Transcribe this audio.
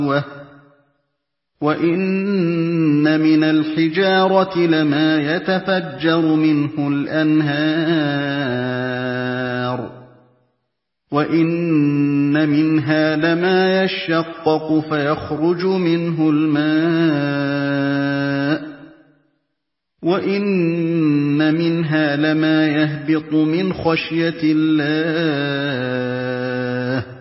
وَإِنَّ مِنَ الْحِجَارَةِ لَمَا يَتَفَجَّرُ مِنْهُ الْأَنْهَارُ وَإِنَّ مِنْهَا لَمَا يَشَّقَّقُ فَيَخْرُجُ مِنْهُ الْمَاءُ وَإِنَّ مِنْهَا لَمَا يَهْبِطُ مِنْ خَشْيَةِ اللَّهِ